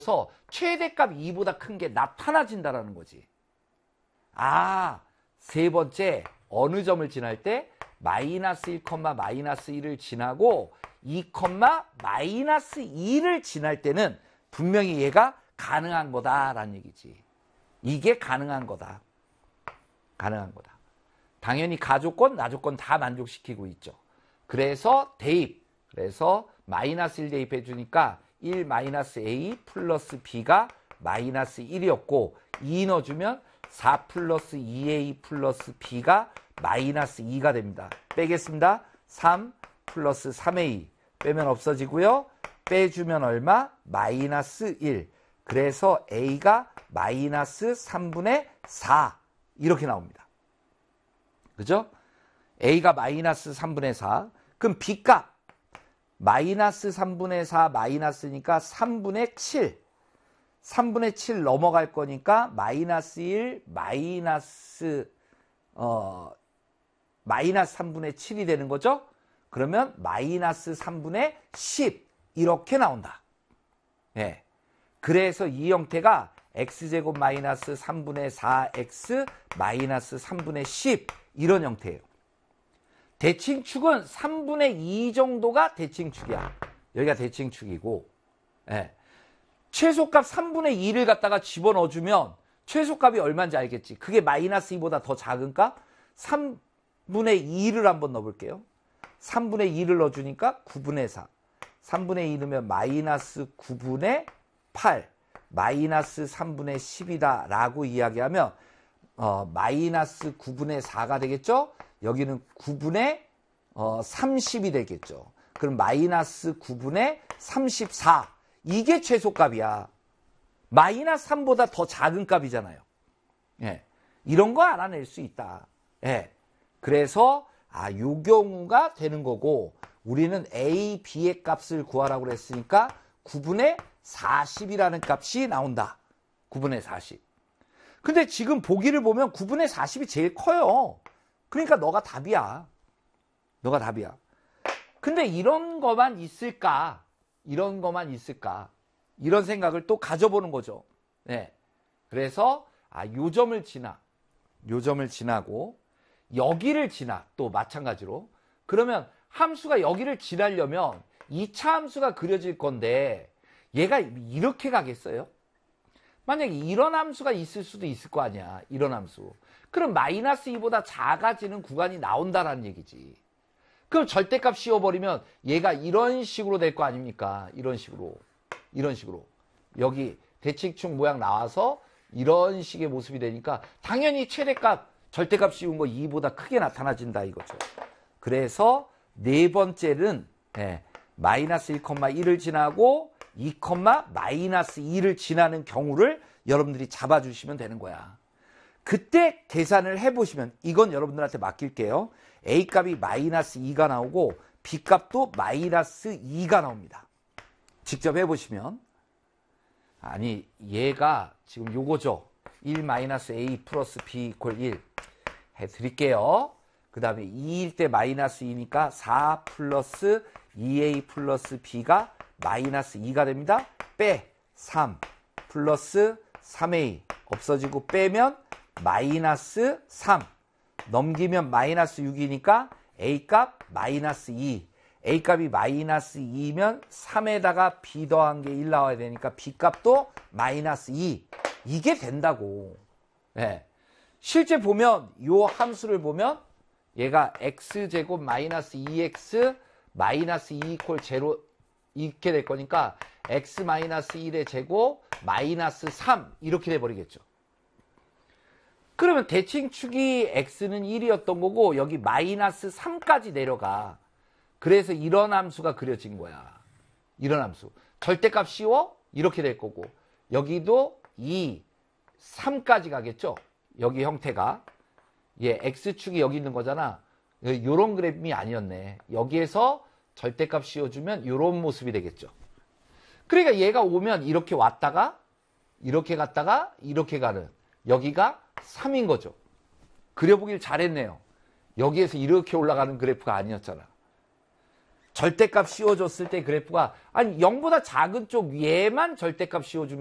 그래서 최대값 2보다 큰 게 나타나진다라는 거지. 아, 세 번째 어느 점을 지날 때 마이너스 1, 마이너스 1을 지나고 2, 마이너스 2를 지날 때는 분명히 얘가 가능한 거다라는 얘기지. 이게 가능한 거다. 가능한 거다. 당연히 가조건, 나조건 다 만족시키고 있죠. 그래서 대입. 그래서 마이너스 1 대입해 주니까 1 마이너스 A 플러스 B가 마이너스 1이었고 2 넣어주면 4 플러스 2A 플러스 B가 마이너스 2가 됩니다. 빼겠습니다. 3 플러스 3A 빼면 없어지고요. 빼주면 얼마? 마이너스 1. 그래서 A가 마이너스 3분의 4 이렇게 나옵니다. 그죠? A가 마이너스 3분의 4. 그럼 B값 마이너스 3분의 4 마이너스니까 3분의 7. 3분의 7 넘어갈 거니까 마이너스 1 마이너스 3분의 7이 되는 거죠. 그러면 마이너스 3분의 10 이렇게 나온다. 예. 그래서 이 형태가 x제곱 마이너스 3분의 4x 마이너스 3분의 10 이런 형태예요. 대칭축은 3분의 2 정도가 대칭축이야. 여기가 대칭축이고, 예. 최소값 3분의 2를 갖다가 집어넣어주면 최소값이 얼마인지 알겠지. 그게 마이너스 2보다 더 작은 값? 3분의 2를 한번 넣어볼게요. 3분의 2를 넣어주니까 9분의 4. 3분의 2 넣으면 마이너스 9분의 8. 마이너스 3분의 10이다 라고 이야기하면 마이너스 9분의 4가 되겠죠? 여기는 9분의 30이 되겠죠. 그럼 마이너스 9분의 34. 이게 최소값이야. 마이너스 3보다 더 작은 값이잖아요. 예. 이런 거 알아낼 수 있다. 예. 그래서 요 경우가 되는 거고 우리는 A, B의 값을 구하라고 그랬으니까 9분의 40이라는 값이 나온다. 9분의 40. 근데 지금 보기를 보면 9분의 40이 제일 커요. 그러니까 너가 답이야. 너가 답이야. 근데 이런 거만 있을까? 이런 거만 있을까? 이런 생각을 또 가져보는 거죠. 네. 그래서 요 점을 지나고 여기를 지나 또 마찬가지로 그러면 함수가 여기를 지나려면 2차 함수가 그려질 건데 얘가 이렇게 가겠어요? 만약에 이런 함수가 있을 수도 있을 거 아니야. 이런 함수. 그럼 마이너스 2보다 작아지는 구간이 나온다라는 얘기지. 그럼 절대값 씌워버리면 얘가 이런 식으로 될 거 아닙니까? 이런 식으로. 이런 식으로. 여기 대칭축 모양 나와서 이런 식의 모습이 되니까 당연히 최대값, 절대값 씌운 거 2보다 크게 나타나진다 이거죠. 그래서 네 번째는 마이너스 1,1을 지나고 2, 마이너스 2를 지나는 경우를 여러분들이 잡아주시면 되는 거야. 그때 계산을 해보시면 이건 여러분들한테 맡길게요. A값이 마이너스 2가 나오고 B값도 마이너스 2가 나옵니다. 직접 해보시면 아니 얘가 지금 요거죠. 1 마이너스 A 플러스 B 이퀄 1 해드릴게요. 그 다음에 2일 때 마이너스 2니까 4 플러스 2A 플러스 B가 마이너스 2가 됩니다. 빼 3 플러스 3A 없어지고 빼면 마이너스 3 넘기면 마이너스 6이니까 A값 마이너스 2 A값이 마이너스 2면 3에다가 B 더한 게 1 나와야 되니까 B값도 마이너스 2 이게 된다고. 네. 실제 보면 요 함수를 보면 얘가 x제곱 마이너스 2x 마이너스 2 이퀄 0 이렇게 될 거니까 x 마이너스 1의 제곱 마이너스 3 이렇게 돼버리겠죠. 그러면 대칭축이 x는 1이었던 거고 여기 마이너스 3까지 내려가. 그래서 이런 함수가 그려진 거야. 이런 함수. 절대값 씌워? 이렇게 될 거고 여기도 2, 3까지 가겠죠. 여기 형태가. x축이 여기 있는 거잖아. 요런 그래프이 아니었네. 여기에서 절대값 씌워주면 요런 모습이 되겠죠. 그러니까 얘가 오면 이렇게 왔다가 이렇게 갔다가 이렇게 가는 여기가 3인 거죠. 그려보길 잘했네요. 여기에서 이렇게 올라가는 그래프가 아니었잖아. 절대값 씌워줬을 때 그래프가 아니 0보다 작은 쪽 위에만 절대값 씌워주면